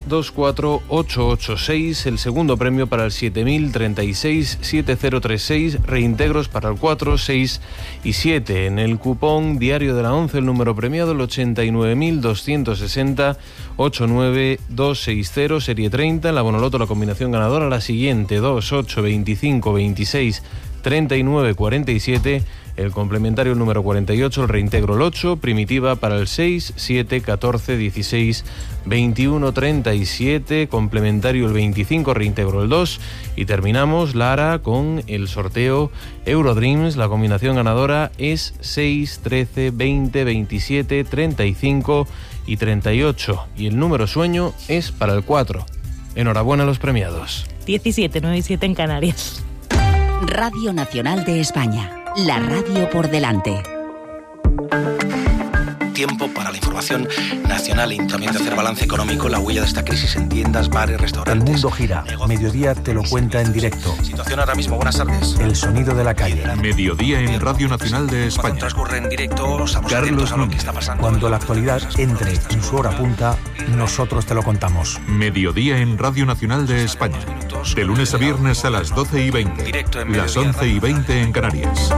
24886, el segundo premio para el 7036-7036, reintegros para el 4, 6 y 7. En el cupón diario de la 11, el número premiado el 89.260-89260, serie 30. En la Bonoloto la combinación ganadora la siguiente: 2, 8, 25, 26, 39, 47, el complementario el número 48, el reintegro el 8, primitiva para el 6, 7, 14, 16, 21, 37, complementario el 25, reintegro el 2 y terminamos, Lara, con el sorteo Eurodreams. La combinación ganadora es 6, 13, 20, 27, 35 y 38 y el número sueño es para el 4. Enhorabuena a los premiados. 17, 9 y 7 en Canarias. Radio Nacional de España, la radio por delante. Tiempo para la información nacional y también de hacer balance económico, la huella de esta crisis en tiendas, bares, restaurantes. El mundo gira. Mediodía te lo cuenta en directo. Situación ahora mismo, buenas tardes. El sonido de la calle. Mediodía en Radio Nacional de España. Transcurre en directo, estamos atentos a lo que está pasando. Cuando la actualidad entre en su hora punta, nosotros te lo contamos. Mediodía en Radio Nacional de España. De lunes a viernes a las 12:20. Las 11:20 en Canarias.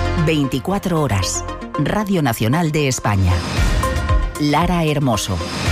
...24 horas... Radio Nacional de España. Lara Hermoso.